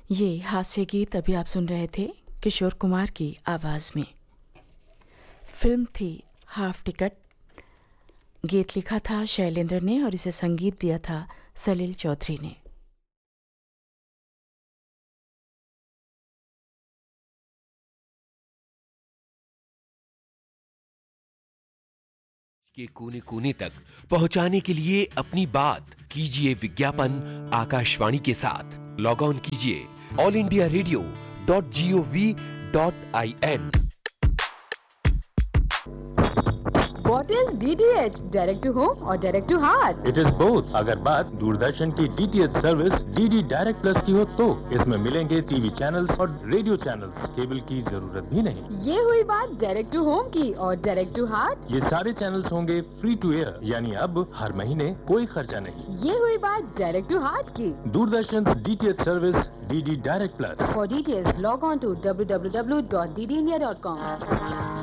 ये हास्य गीत अभी आप सुन रहे थे किशोर कुमार की आवाज़ में। फिल्म थी हाफ टिकट। गीत लिखा था शैलेंद्र ने और इसे संगीत दिया था सलील चौधरी ने। के कोने कोने तक पहुंचाने के लिए अपनी बात कीजिए विज्ञापन आकाशवाणी के साथ। लॉग ऑन कीजिए allindiaradio.gov.in। What is DTH? Direct to home or direct to heart? It is both। अगर बात दूरदर्शन की DTH service DD direct plus की हो तो इसमें मिलेंगे टीवी चैनल्स और रेडियो चैनल्स। केबल की जरूरत भी नहीं। ये हुई बात डायरेक्ट टू होम की। और डायरेक्ट टू हार्ट? ये सारे चैनल्स होंगे फ्री टू एयर, यानी अब हर महीने कोई खर्चा नहीं। ये हुई बात डायरेक्ट टू हार्ट की। Doordarshan DTH service DD direct plus. For details, log on to www.ddindia.com.